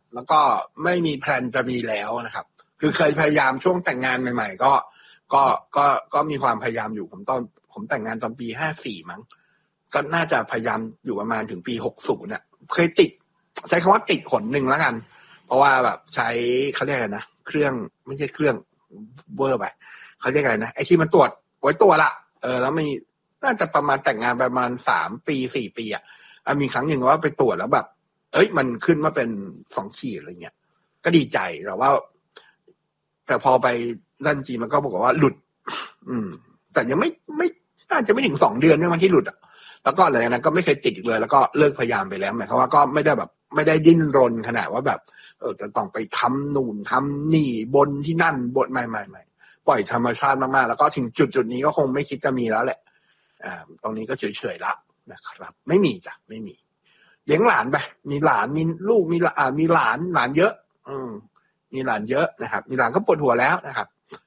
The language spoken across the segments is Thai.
แล้วก็ไม่มีแพลนจะมีแล้วนะครับคือเคยพยายามช่วงแต่งงานใหม่ๆก็มีความพยายามอยู่ผมแต่งงานตอนปี54มั้งก็น่าจะพยายามอยู่ประมาณถึงปี60น่ะเคยติดใช้คำว่าติดหนนึงแล้วกันเพราะว่าแบบใช้เขาเรียกอะไรนะเครื่องไม่ใช่เครื่องเวอร์ไปเขาเรียกอะไรนะไอ้ที่มันตรวจไว้ตัวละแล้วมีน่าจะประมาณแต่งงานประมาณ3 ปี 4 ปีอ่ะมีครั้งหนึ่งว่าไปตรวจแล้วแบบมันขึ้นมาเป็น2 ขีดอะไรเงี้ยก็ดีใจแต่พอไปด้านจีนมันก็บอกว่าหลุดแต่ยังไม่น่าจะไม่ถึง2 เดือนเนี่ยมันที่หลุดอ่ะแล้วก็อะไรนะก็ไม่เคยติดอีกเลยแล้วก็เลิกพยายามไปแล้วหมายความว่าก็ไม่ได้ดิ้นรนขนาดว่าแบบจะต้องไปทำนู่นทำนี่บนที่นั่นบนไม่ปล่อยธรรมชาติมากๆแล้วก็ถึงจุดนี้ก็คงไม่คิดจะมีแล้วแหละตรงนี้ก็เฉยๆละนะครับไม่มีจ้ะไม่มีเลี้ยงหลานไปมีหลานมีลูกมีหลานเยอะมีหลานเยอะนะครับมีหลานก็ปวดหัวแล้วนะครับ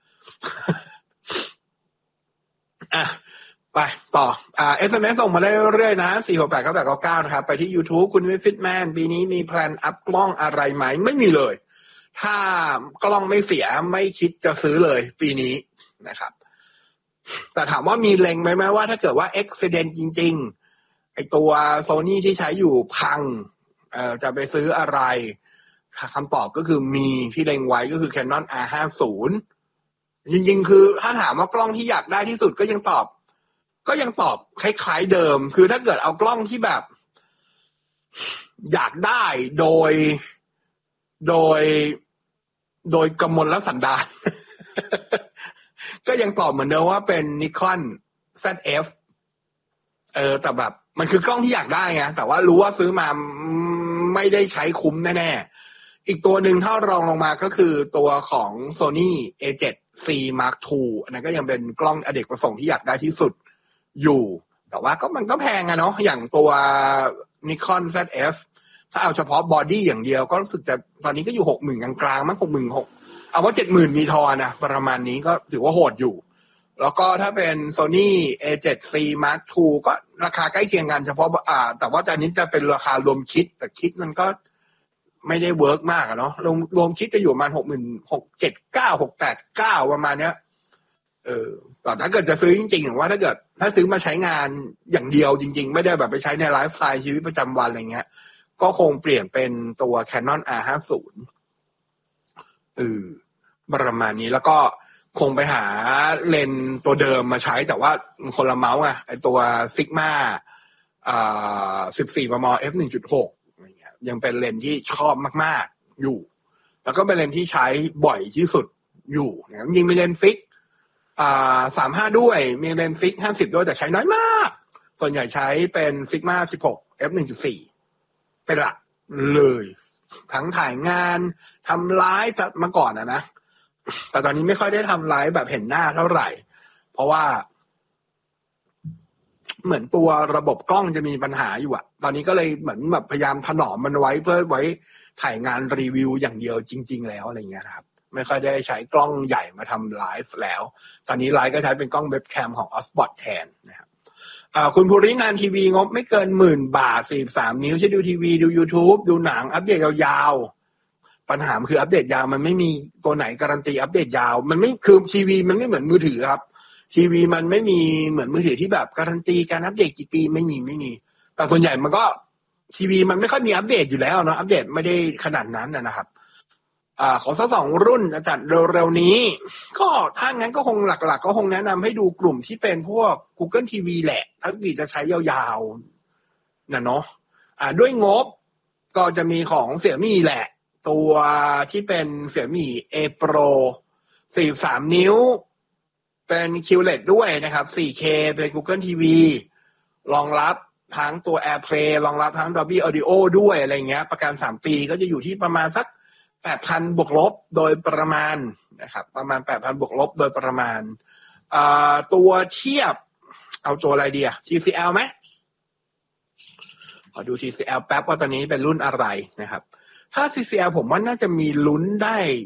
ไปต่อSMS ส่งมาได้เรื่อยๆนะ4689899นะครับไปที่ YouTube คุณวิฟิตแมนปีนี้มีแพลนอัพกล้องอะไรไหมไม่มีเลยถ้ากล้องไม่เสียไม่คิดจะซื้อเลยปีนี้นะครับแต่ถามว่ามีเล็งไหมว่าถ้าเกิดว่า accident จริงๆไอตัว Sony ที่ใช้อยู่พังจะไปซื้ออะไรคำตอบก็คือมีที่เล็งไว้ก็คือ Canon R50 จริงๆคือถ้าถามว่ากล้องที่อยากได้ที่สุดก็ยังตอบคล้ายๆเดิมคือถ้าเกิดเอากล้องที่แบบอยากได้โดยกมลสันดาน ก็ยังตอบเหมือนเดิมว่าเป็น Nikon ZF แต่แบบมันคือกล้องที่อยากได้ไงแต่ว่ารู้ว่าซื้อมาไม่ได้ใช้คุ้มแน่ๆอีกตัวหนึ่งถ้ารองลงมาก็คือตัวของ Sony A7C Mark II อันนั้นก็ยังเป็นกล้องอเนกประสงค์ที่อยากได้ที่สุดอยู่แต่ว่ามันก็แพงอะเนาะอย่างตัว Nikon ZF ถ้าเอาเฉพาะบอดี้อย่างเดียวก็รู้สึกจะตอนนี้ก็อยู่ 60,000 กลางๆมั้ง 66,000 เอาว่า 70,000 มีทอนะประมาณนี้ก็ถือว่าโหดอยู่แล้วก็ถ้าเป็น Sony A7C Mark II ก็ราคาใกล้เคียงกันเฉพาะแต่ว่าอันนี้จะเป็นราคารวมคิดแต่คิดมันก็ไม่ได้เวิร์กมากอะเนาะรวมคิดจะอยู่ประมาณ 66,790 689ประมาณเนี้ยแต่ถ้าเกิดจะซื้อจริงๆอย่างว่าถ้าซื้อมาใช้งานอย่างเดียวจริงๆไม่ได้แบบไปใช้ในไลฟ์สไตล์ชีวิตประจำวันอะไรเงี้ยก็คงเปลี่ยนเป็นตัว Canon R50 ประมาณนี้แล้วก็คงไปหาเลนส์ตัวเดิมมาใช้แต่ว่าคนละเมาส์ไอตัว Sigma 14 มม f1.6 อะไรเงี้ยยังเป็นเลนส์ที่ชอบมากๆอยู่แล้วก็เป็นเลนส์ที่ใช้บ่อยที่สุดอยู่นะยิงมีเลนส์ฟิก35ด้วยมีเลนส์ฟิก50ด้วยแต่ใช้น้อยมากส่วนใหญ่ใช้เป็น Sigma 16 f1.4 เป็นหลักเลยทั้งถ่ายงานทำไลฟ์มาก่อนนะแต่ตอนนี้ไม่ค่อยได้ทำไลฟ์แบบเห็นหน้าเท่าไหร่เพราะว่าเหมือนตัวระบบกล้องจะมีปัญหาอยู่อะตอนนี้ก็เลยเหมือนแบบพยายามถนอมมันไว้เพื่อไว้ถ่ายงานรีวิวอย่างเดียวจริงๆแล้วอะไรเงี้ยครับไม่ค่อยได้ใช้กล้องใหญ่มาทำไลฟ์แล้วตอนนี้ไลฟ์ก็ใช้เป็นกล้องเว็บแคมของ Osbot แทนนะครับคุณภูรินันท์ทีวีงบไม่เกิน 10,000 บาท43 นิ้วใช้ดูทีวีดู YouTube ดูหนังอัปเดตยาวๆปัญหาคืออัปเดตยาวมันไม่มีตัวไหนการันตีอัปเดตยาวมันไม่คือทีวีมันไม่เหมือนมือถือครับทีวีมันไม่มีเหมือนมือถือที่แบบการันตีการอัปเดตกี่ปีไม่มีแต่ส่วนใหญ่มันก็ทีวีมันไม่ค่อยมีอัปเดตอยู่แล้วเนาะอัปเดตไม่ได้ขนาดนั้นนะครับขอสัก2 รุ่นจัดเร็วๆนี้ก็ถ้างั้นก็คงหลักๆก็คงแนะนำให้ดูกลุ่มที่เป็นพวก Google TV แหละถ้าเกิดจะใช้ยาวๆนะเนาะด้วยงบก็จะมีของเสี่ยมี่แหละตัวที่เป็นเสี่ยมี่ A Pro 43 นิ้วเป็น QLED ด้วยนะครับ 4K เป็น Google TV รองรับทั้งตัว AirPlay รองรับทั้ง Dolby Audio ด้วยอะไรเงี้ยประกัน3 ปีก็จะอยู่ที่ประมาณสัก8,000 บวกลบโดยประมาณนะครับประมาณ 8,000 บวกลบโดยประมาณตัวเทียบเอาตัวอะไรดีอะ TCL ไหมขอดู TCL แป๊บว่าตอนนี้เป็นรุ่นอะไรนะครับถ้า TCL ผมว่าน่าจะมีลุ้น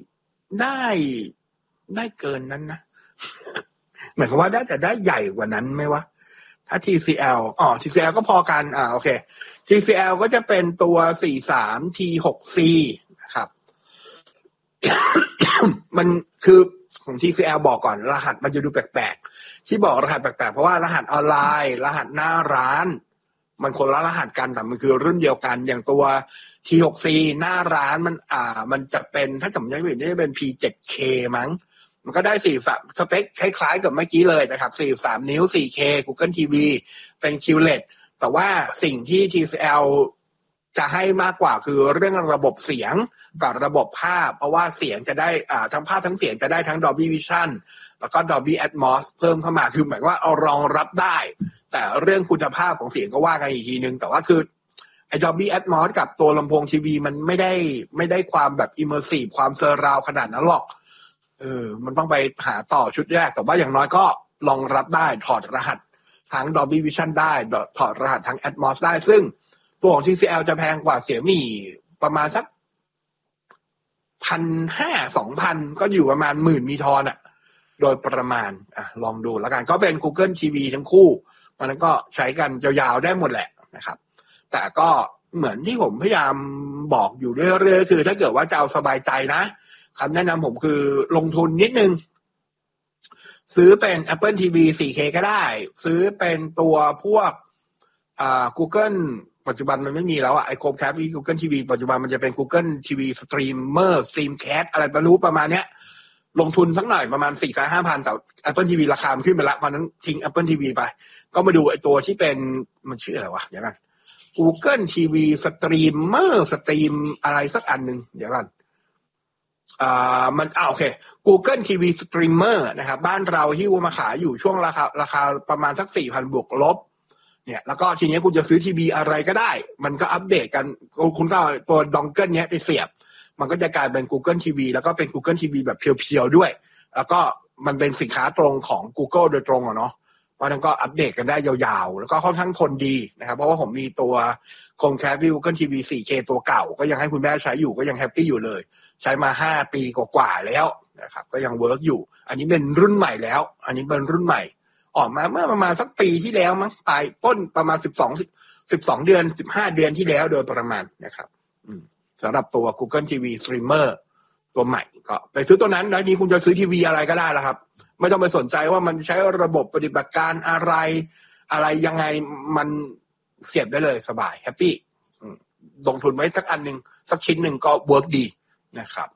ได้เกินนั้นนะ หมายความว่าจะได้ใหญ่กว่านั้นไหมวะถ้า TCL TCL ก็พอกันโอเค TCL ก็จะเป็นตัว 43T6C มันคือของ TCL บอกก่อนรหัสมันจะดูแปลกๆที่บอกรหัสแปลกๆเพราะว่ารหัสออนไลน์รหัสหน้าร้านมันคนละรหัสกันแต่มันคือรุ่นเดียวกันอย่างตัว T6C หน้าร้านมันจะเป็นถ้าจำไม่ผิดจะเป็น P7K มั้งมันก็ได้43สเปคคล้ายๆกับเมื่อกี้เลยนะครับ43นิ้ว 4K Google TV เป็น QLED แต่ว่าสิ่งที่ TCL จะให้มากกว่าคือเรื่องระบบเสียงกับระบบภาพเพราะว่าเสียงจะได้ทั้งภาพทั้งเสียงจะได้ทั้ง Dolby Vision แล้วก็ Dolby Atmos เพิ่มเข้ามาคือหมายว่าเอารองรับได้แต่เรื่องคุณภาพของเสียงก็ว่ากันอีกทีนึงแต่ว่าคือไอ้ Dolby Atmos กับตัวลำโพงทีวีมันไม่ได้ความแบบ immersive ความเซอร์ราวขนาดนั้นหรอกมันต้องไปหาต่อชุดแรกแต่ว่าอย่างน้อยก็รองรับได้ถอดรหัสทั้ง Dolby Vision ได้ถอดรหัสทั้ง Atmos ได้ซึ่งตัวของ TCL จะแพงกว่าเสี่ยมี่ประมาณสัก1,500-2,000 ก็อยู่ประมาณ10,000มีทอนโดยประมาณลองดูแล้วกันก็เป็น Google TV ทั้งคู่มันก็ใช้กันยาวๆได้หมดแหละนะครับแต่ก็เหมือนที่ผมพยายามบอกอยู่เรื่อยๆคือถ้าเกิดว่าจะเอาสบายใจนะคำแนะนำผมคือลงทุนนิดนึงซื้อเป็น Apple TV 4K ก็ได้ซื้อเป็นตัวพวกGoogle ปัจจุบันมันไม่มีแล้วไอ้ Chromecast Google TV ปัจจุบันมันจะเป็น Google TV Streamer Streamcast อะไรไม่รู้ประมาณเนี้ยลงทุนสักหน่อยประมาณ 4,500 แต่ Apple TV ราคามันขึ้นไปแล้วเพราะนั้นทิ้ง Apple TV ไปก็มาดูไอ้ตัวที่เป็นมันชื่ออะไรวะเดี๋ยวกัน Google TV Streamer สตรีมอะไรสักอันนึงเดี๋ยวกันมันโอเค Google TV Streamer นะครับบ้านเราหิ้วมาขายอยู่ช่วงราคาประมาณสัก 4,000 บวกลบเนี่ยแล้วก็ทีนี้คุณจะซื้อทีวีอะไรก็ได้มันก็อัปเดตกันคุณก็ตัวดองเกิลเนี้ยไปเสียบมันก็จะกลายเป็น Google TV แล้วก็เป็น Google TV แบบเพียวๆด้วยแล้วก็มันเป็นสินค้าตรงของ Google โดยตรงเนาะเพราะนั้นก็อัปเดตกันได้ยาวๆแล้วก็ค่อนข้างทนดีนะครับเพราะว่าผมมีตัว Chromecast Google TV 4K ตัวเก่าก็ยังให้คุณแม่ใช้อยู่ก็ยังแฮปปี้อยู่เลยใช้มา5 ปีกว่าๆแล้วนะครับก็ยังเวิร์กอยู่อันนี้เป็นรุ่นใหม่แล้วอันนี้เป็นรุ่นใหม่ออกมาเมื่อประมาณสักปีที่แล้วมั้งปลายต้นประมาณ12เดือน15เดือนที่แล้วโดยประมาณนะครับสำหรับตัว Google TV Streamer ตัวใหม่ก็ไปซื้อตัวนั้นแล้วนี้คุณจะซื้อทีวีอะไรก็ได้แล้วครับไม่ต้องไปสนใจว่ามันใช้ระบบปฏิบัติการอะไรยังไงมันเสียบได้เลยสบายแฮปปี้ลงทุนไว้สักอันนึงสักชิ้นหนึ่งก็เวิร์กดีนะครับ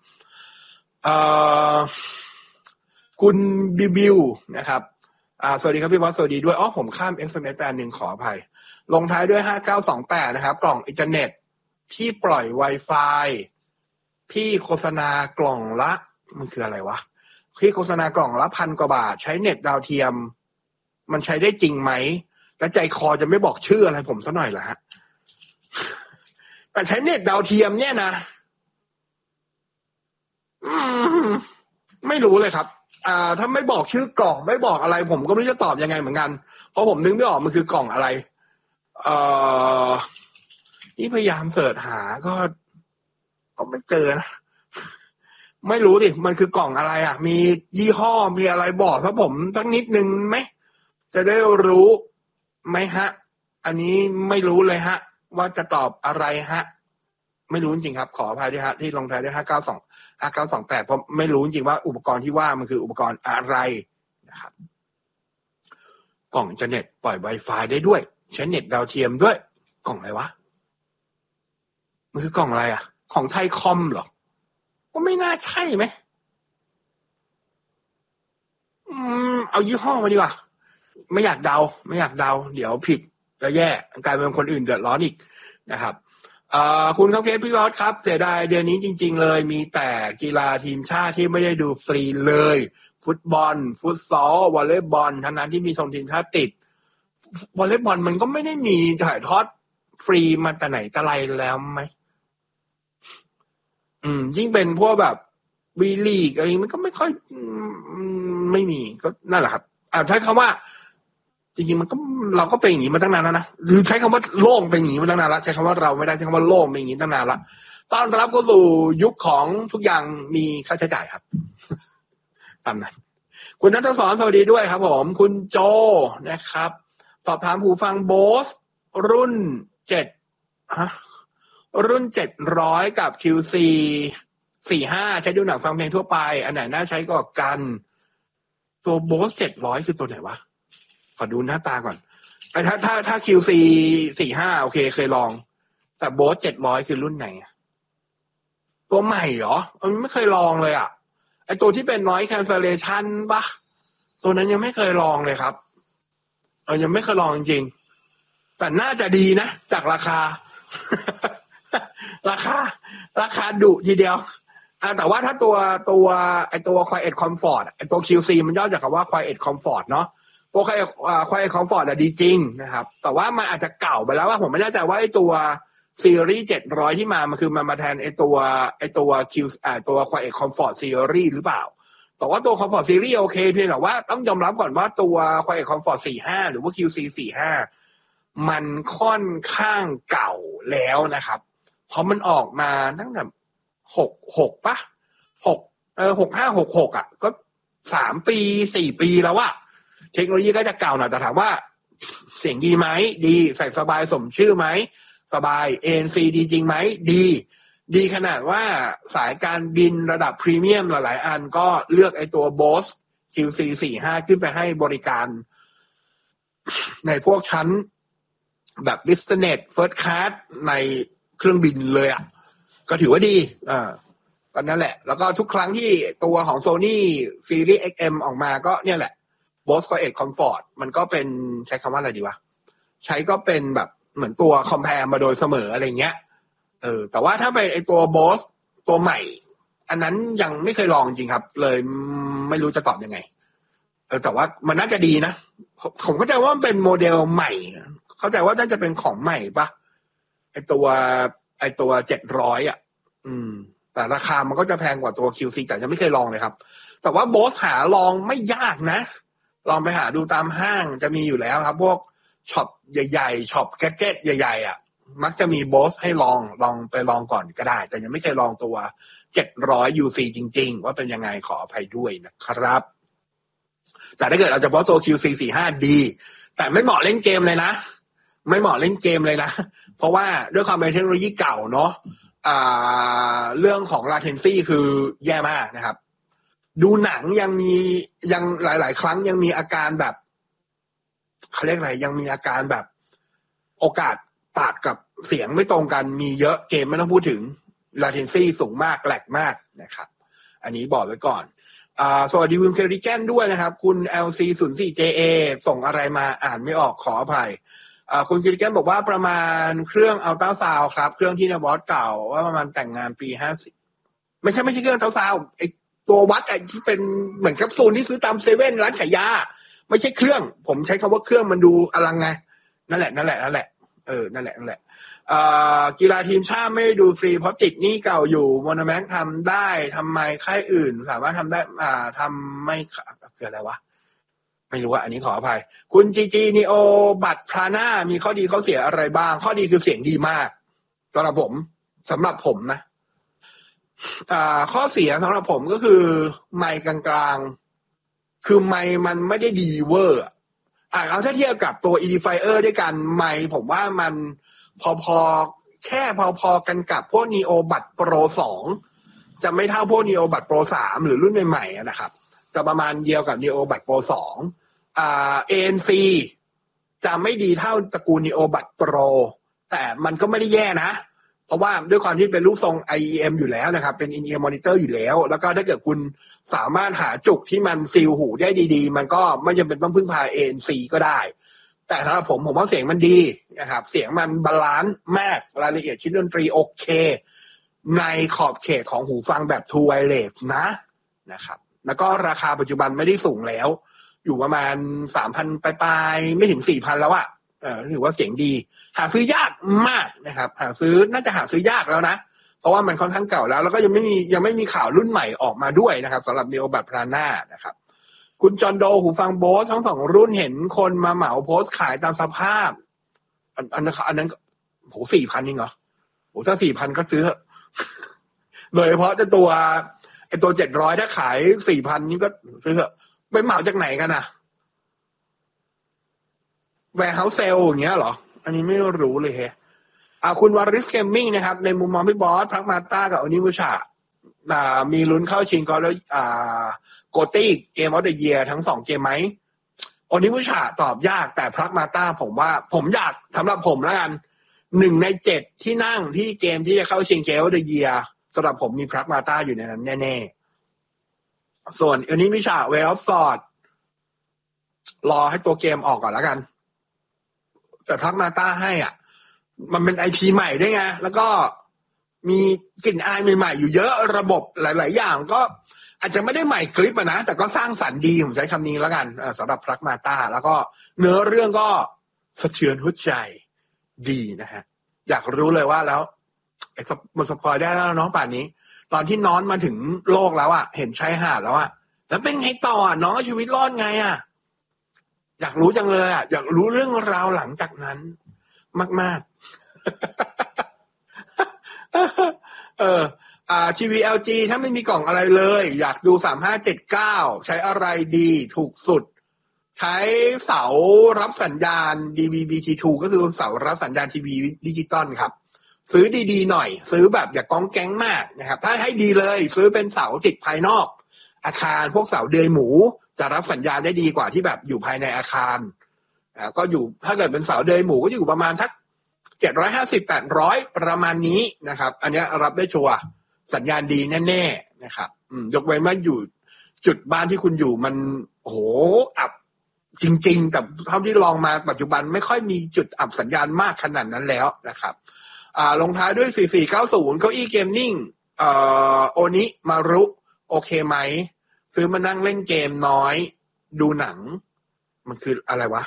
คุณบิวนะครับสวัสดีครับพี่บอสสวัสดีด้วยผมข้าม SMS ไปอันหนึ่งขออภัยลงท้ายด้วย5928นะครับกล่องอินเทอร์เน็ตที่ปล่อย Wi-Fi พี่โฆษณากล่องละมันคืออะไรวะพี่โฆษณากล่องละ1,000 กว่าบาทใช้เน็ตดาวเทียมมันใช้ได้จริงไหมและใจคอจะไม่บอกชื่ออะไรผมซะหน่อยเหรอฮะ แต่ใช้เน็ตดาวเทียมเนี่ยนะไม่รู้เลยครับถ้าไม่บอกชื่อกล่องไม่บอกอะไรผมก็ไม่รู้จะตอบยังไงเหมือนกันเพราะผมนึกไม่ออกมันคือกล่องอะไรนี่พยายามเสิร์ชหาก็ไม่เจอนะไม่รู้ดิมันคือกล่องอะไรมียี่ห้อมีอะไรบอกถ้าผมสักนิดนึงไหมจะได้รู้ไหมฮะอันนี้ไม่รู้เลยฮะว่าจะตอบอะไรฮะไม่รู้จริงครับขออภัยด้วยฮะที่ลงท้ายด้วย5928เพราะไม่รู้จริงว่าอุปกรณ์ที่ว่ามันคืออุปกรณ์อะไรนะครับกล่องอินเทอร์เน็ตปล่อย Wi-Fi ได้ด้วยใช้เน็ตดาวเทียมด้วยกล่องอะไรวะมันคือกล่องอะไรของไทยคอมเหรอก็ไม่น่าใช่ไหมเอายี่ห้อมาดีกว่าไม่อยากเดาเดี๋ยวผิดแล้วแย่กลายเป็นคนอื่นเดือดร้อนอีกนะครับคุณครับเคสพี่วอสครับเสียดายเดือนนี้จริงๆเลยมีแต่กีฬาทีมชาติที่ไม่ได้ดูฟรีเลยฟุตบอลฟุตซอลวอลเลย์บอลทั้งนั้นที่มีชมทีมชาติติดวอลเลย์บอลมันก็ไม่ได้มีถ่ายทอดฟรีมาแต่ไหนแต่ไรแล้วไหมยิ่งเป็นพวกแบบวีลีกอะไรมันก็ไม่ค่อยไม่มีก็นั่นแหละครับใช้คำว่าจริงๆมันก็เราก็เป็นอย่างนี้มาตั้งนานแล้วนะหรือใช้คำว่าโล่งเป็นอย่างนี้มาตั้งนานแล้วใช้คำว่าเราไม่ได้ใช้คำว่าโล่งเป็นอย่างนี้ตั้งนานแล้วต้อนรับเข้าสู่ยุคของทุกอย่างมีค่าใช้จ่ายครับตามนั้นคุณณัฐศรสวัสดีด้วยครับผมคุณโจนะครับ สอบถามหูฟังโบสรุ่น700กับ QC 45ใช้ดูหนังฟังเพลงทั่วไปอันไหนน่าใช้ก็กันตัวโบส700คือตัวไหนวะขอดูหน้าตาก่อนถ้า QC 45โอเคเคยลองแต่โบส700คือรุ่นไหนตัวใหม่เหรอไม่เคยลองเลยไอตัวที่เป็น noise cancellation ปะตัวนั้นยังไม่เคยลองเลยครับยังไม่เคยลองจริงๆแต่น่าจะดีนะจากราคา ราคาดุทีเดียวแต่ว่าถ้าตัวไอตัว Quiet Comfort ไอตัว QC มันย่อจากคำว่า Quiet Comfort เนาะตัว Quiet Comfort ดีจริงนะครับแต่ว่ามันอาจจะเก่าไปแล้วว่าผมไม่แน่ใจว่าไอตัวซีรีส์700ที่มันคือมันมาแทนไอตัว Q ตัว Quiet Comfort Series หรือเปล่าแต่ว่าตัว Comfort Series โอเคเพียงแต่ว่าต้องยอมรับก่อนว่าตัว Quiet Comfort 45หรือว่า QC 45มันค่อนข้างเก่าแล้วนะครับเพราะมันออกมาตั้งแต่66ป่ะ6566ก็3ปี4ปีแล้วเทคโนโลยีก็จะเก่าหน่อยแต่ถามว่าเสียงดีไหมดีใส่สบายสมชื่อไหมสบาย ANC ดีจริงไหมดีขนาดว่าสายการบินระดับพรีเมียมหลายๆอันก็เลือกไอตัว Bose QC 45ขึ้นไปให้บริการในพวกชั้นแบบ Business First Class ในเครื่องบินเลยก็ถือว่าดีก็นั่นแหละแล้วก็ทุกครั้งที่ตัวของ Sony Series XM ออกมาก็เนี่ยแหละ Bose Quiet Comfort มันก็เป็นใช้คำว่าอะไรดีวะใช้ก็เป็นแบบเหมือนตัว compare มาโดยเสมออะไรเงี้ยแต่ว่าถ้าเป็นไอตัว Bose ตัวใหม่อันนั้นยังไม่เคยลองจริงครับเลยไม่รู้จะตอบยังไงแต่ว่ามันน่าจะดีนะผมเข้าใจว่ามันเป็นโมเดลใหม่เข้าใจว่าน่าจะเป็นของใหม่ปะไอตัว700แต่ราคามันก็จะแพงกว่าตัว QC แต่ยังไม่เคยลองเลยครับแต่ว่า Bose หาลองไม่ยากนะลองไปหาดูตามห้างจะมีอยู่แล้วครับพวกช็อปใหญ่ๆช็อปแกดเจ็ตใหญ่ๆมักจะมี Bose ให้ลองไปลองก่อนก็ได้แต่ยังไม่เคยลองตัว700 UC จริงๆว่าเป็นยังไงขออภัยด้วยนะครับแต่ถ้าเกิดเราจะบอกตัว QC 45ดีแต่ไม่เหมาะเล่นเกมเลยนะไม่เหมาะเล่นเกมเลยนะเพราะว่าด้วยความเป็นเทคโนโลยีเก่าเนาะเรื่องของ latency คือแย่มากนะครับดูหนังยังหลายๆครั้งยังมีอาการแบบเขาเรียกอะไรยังมีอาการแบบโอกาสปากกับเสียงไม่ตรงกันมีเยอะเกมไม่ต้องพูดถึง latency สูงมากแหลกมากนะครับอันนี้บอกไว้ก่อนสวัสดีวิมเคริแกนด้วยนะครับคุณ LC04JA ส่งอะไรมาอ่านไม่ออกขออภัยคุณเคริแกนบอกว่าประมาณเครื่องอัลตราซาวครับเครื่องที่นบอสเก่าว่าประมาณแต่งงานปี50ไม่ใช่เครื่องอัลตราซาวไอตัววัดที่เป็นเหมือนแคปซูลที่ซื้อตามเซเว่นร้านขายยาไม่ใช่เครื่องผมใช้คำว่าเครื่องมันดูอลังไงนั่นแหละนั่นแหละนั่นแหละกีฬาทีมชาติไม่ดูฟรีเพราะติดหนี้เก่าอยู่โมโนแม็กทำได้ทำไมค่ายอื่นสามารถทำได้ทำไม่คืออะไรวะไม่รู้อันนี้ขออภัยคุณจีนีโอบัตรพราน่ามีข้อดีข้อเสียอะไรบ้างข้อดีคือเสียงดีมากสำหรับผมนะข้อเสียสำหรับผมก็คือไมค์กลางๆคือไมค์มันไม่ได้ดีเวอร์เอาถ้าเทียบกับตัว Edifier ด้วยกันไมค์ผมว่ามันพอแค่พอกันกับพวก Neo บัตร Pro 2จะไม่เท่าพวก Neo บัตร Pro 3หรือรุ่นใหม่ๆนะครับจะประมาณเดียวกับ Neo บัตร Pro 2ANC จะไม่ดีเท่าตระกูล Neo บัตร Pro แต่มันก็ไม่ได้แย่นะเพราะว่าด้วยความที่เป็นรูปทรง IEM อยู่แล้วนะครับเป็น in-ear monitor อยู่แล้วแล้วก็ถ้าเกิดคุณสามารถหาจุกที่มันซีลหูได้ดีๆมันก็ไม่จำเป็นต้องพึ่งพา ANC ก็ได้แต่สำหรับผมว่าเสียงมันดีนะครับเสียงมันบาลานซ์มากรายละเอียดชิ้นดนตรีโอเคในขอบเขตของหูฟังแบบ True Wireless นะครับแล้วก็ราคาปัจจุบันไม่ได้สูงแล้วอยู่ประมาณ 3,000 ปลายๆไม่ถึง 4,000 แล้วถือว่าเสียงดีหาซื้อยากมากนะครับน่าจะหาซื้อยากแล้วนะเพราะว่ามันค่อนข้างเก่าแล้วก็ยังไม่มีข่าวรุ่นใหม่ออกมาด้วยนะครับสำหรับ Neo บัตรพราน่านะครับคุณจอนโดหูฟังโบสทั้ง2รุ่นเห็นคนมาเหมาโพสขายตามสภาพอันนั้นโห 4,000 จริงเหรอโหถ้า 4,000 ก็ซื้อโดยเฉพาะตัว700ถ้าขาย 4,000 นี่ก็ซื้อไปเหมาจากไหนกันwarehouse sale อย่างเงี้ยเหรออันนี้ไม่รู้เลยคุณวาริสเกมมิ่งนะครับในมุมมองพี่บอสพรักมาต้ากับอนิมุชามีลุ้นเข้าชิงก็แล้วโกตี้เกมออฟเดอะเยียร์ทั้ง2เกมไหมโอนิมุชาตอบยากแต่พรักมาต้าผมว่าผมอยากสำหรับผมแล้วกัน1 ใน 7ที่นั่งที่เกมที่จะเข้าชิงเกมออฟเดอะเยียร์สำหรับผมมีพรักมาต้าอยู่ในนั้นแน่ๆส่วนโอนิมุชาเวลออฟซอร์ดรอให้ตัวเกมออกก่อนแล้วกันแต่พรักมาต้าให้อ่ะมันเป็น IP ใหม่ด้วยไงแล้วก็มีกลิ่นอายใหม่ๆอยู่เยอะระบบหลายๆอย่างก็อาจจะไม่ได้ใหม่คลิปนะแต่ก็สร้างสรรค์ดีผมใช้คำนี้แล้วกันสำหรับพรักมาต้าแล้วก็เนื้อเรื่องก็สะเทือนหัวใจดีนะฮะอยากรู้เลยว่าแล้วมันสปอยได้แล้วน้องป่านนี้ตอนที่น้องมาถึงโลกแล้วอ่ะเห็นชายหาดแล้วอ่ะแล้วเป็นไงต่อน้องชีวิตรอดไงอ่ะอยากรู้จังเลยอ่ะอยากรู้เรื่องราวหลังจากนั้นมากๆทีวี LG ถ้าไม่มีกล่องอะไรเลยอยากดู3579ใช้อะไรดีถูกสุดใช้เสารับสัญญาณ DVB-T2 ก็คือเสารับสัญญาณทีวีดิจิตอลครับซื้อดีๆหน่อยซื้อแบบอย่าก้องแก๊งมากนะครับถ้าให้ดีเลยซื้อเป็นเสาติดภายนอกอาคารพวกเสาเดือยหมูจะรับสัญญาณได้ดีกว่าที่แบบอยู่ภายในอาคารก็อยู่ถ้าเกิดเป็นเสาเดือยหมูก็อยู่ประมาณทัก750-800ประมาณนี้นะครับอันนี้รับได้ชัวร์สัญญาณดีแน่ๆนะครับยกเว้นว่าอยู่จุดบ้านที่คุณอยู่มันโหอับจริงๆแต่เท่าที่ลองมาปัจจุบันไม่ค่อยมีจุดอับสัญญาณมากขนาดนั้นแล้วนะครับลงท้ายด้วย4490เก้าอี้เกมมิ่งโอนิมารุโอเคไหมซื้อมานั่งเล่นเกมน้อยดูหนังมันคืออะไรวะ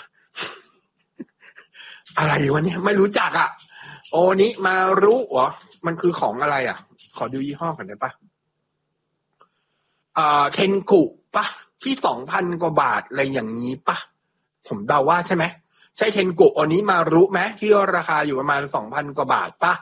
อะไรวะเนี่ยไม่รู้จักอ่ะโอนิมารุเหรอมันคือของอะไรอ่ะขอดูยี่ห้อก่อนได้ปะเทนกุปะที่ 2,000 กว่าบาทอะไรอย่างนี้ปะผมเดาว่าใช่ไหมใช่เทนกุโอนิมารุไหมที่ราคาอยู่ประมาณ 2,000 กว่าบาทปะ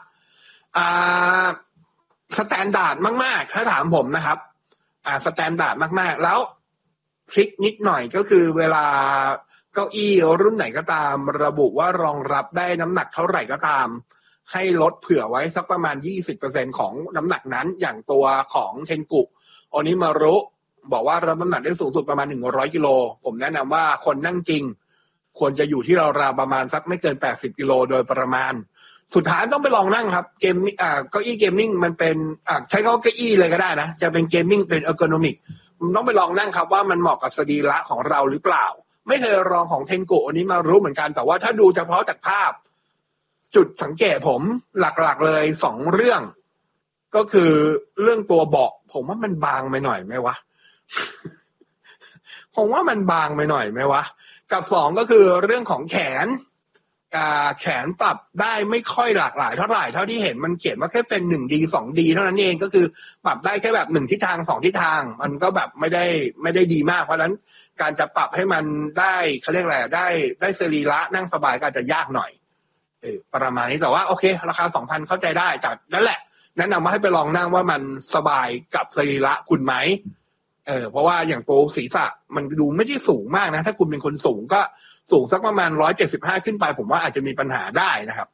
สแตนดาร์ดมากๆถ้าถามผมนะครับสแตนดาร์ดมากๆแล้วทริคนิดหน่อยก็คือเวลาเก้าอี้รุ่นไหนก็ตามระบุว่ารองรับได้น้ำหนักเท่าไหร่ก็ตามให้ลดเผื่อไว้สักประมาณ 20% ของน้ำหนักนั้นอย่างตัวของเทนกุโอนิมารุบอกว่ารับน้ำหนักได้สูงสุดประมาณ100 กิโลผมแนะนำว่าคนนั่งจริงควรจะอยู่ที่ราวๆประมาณสักไม่เกิน80 กิโลโดยประมาณสุดท้ายต้องไปลองนั่งครับเกมเก้าอี้เกมมิ่งมันเป็นใช้คำว่าเก้าอี้เลยก็ได้นะจะเป็นเกมมิ่งเป็นเออร์โกนอมิกต้องไปลองนั่งครับว่ามันเหมาะกับสรีระของเราหรือเปล่าไม่เคยลองของเทนกุอันนี้มารู้เหมือนกันแต่ว่าถ้าดูเฉพาะจากภาพจุดสังเกตผมหลักๆเลย2เรื่องก็คือเรื่องตัวเบาะผมว่ามันบางไปหน่อยไหมวะ ผมว่ามันบางไปหน่อยไหมวะกับ2ก็คือเรื่องของแขนแขนปรับได้ไม่ค่อยหลากหลายเท่าไหร่เท่าที่เห็นมันเขียนว่าแค่เป็น 1D 2D เท่านั้นเองก็คือปรับได้แค่แบบ1ทิศทาง2ทิศทางมันก็แบบไม่ได้ดีมากเพราะฉะนั้นการจะปรับให้มันได้เขาเรียกอะไรได้สรีระนั่งสบายก็อาจจะยากหน่อยประมาณนี้แต่ว่าโอเคราคา 2,000 เข้าใจได้แต่นั่นแหละแนะนำว่าให้ไปลองนั่งว่ามันสบายกับสรีระคุณไหมเพราะว่าอย่างตัวศีรษะมันดูไม่ได้สูงมากนะถ้าคุณเป็นคนสูงก็สูงสักประมาณ175ขึ้นไปผมว่าอาจจะมีปัญหาได้นะครับ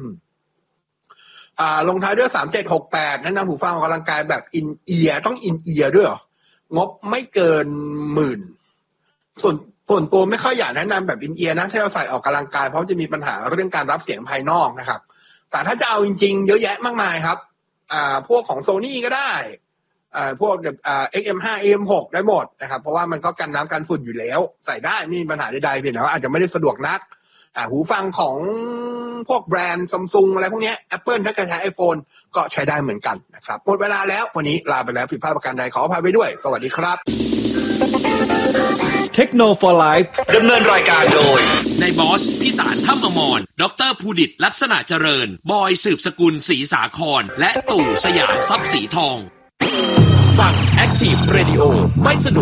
ลงท้ายด้วย3768แนะนำหูฟังออกกำลังกายแบบอินเอียร์ต้องอินเอียร์ด้วยเหรองบไม่เกิน 10,000ส่วนตัวไม่ค่อยอยากแนะนำแบบอินเอียร์นะถ้าเราใส่ออกกำลังกายเพราะจะมีปัญหาเรื่องการรับเสียงภายนอกนะครับแต่ถ้าจะเอาจริงๆเยอะแยะมากมายครับพวกของ Sony ก็ได้พวกXM5 AM6 ได้หมดนะครับเพราะว่ามันก็กันน้ำกันฝุ่นอยู่แล้วใส่ได้ไม่มีปัญหาใดๆเพียงแต่ว่าอาจจะไม่ได้สะดวกนักหูฟังของพวกแบรนด์ Samsung อะไรพวกนี้ Apple ถ้าใช้ iPhone ก็ใช้ได้เหมือนกันนะครับหมดเวลาแล้ววันนี้ลาไปแล้วผิดพลาดประการใดขออภัยไปด้วยสวัสดีครับ Techno for Life ดำเนินรายการโดยนายบอสพิสารถ้ำอมรดร.ภูดิตลักษณะเจริญบอยสืบสกุลศรีสาครและตู่สยามทรัพย์สีทองฟัง Active Radio ไม่สนุก